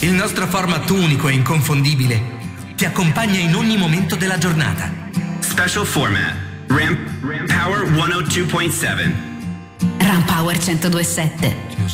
Il nostro format unico e inconfondibile ti accompagna in ogni momento della giornata. Special format. Ram Power 102.7. Ram Power 102.7.